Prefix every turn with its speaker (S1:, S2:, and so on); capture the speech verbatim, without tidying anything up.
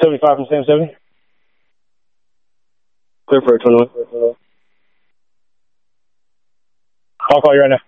S1: seventy-five from Sam seventy. Clear for twenty-one. I'll call you right now.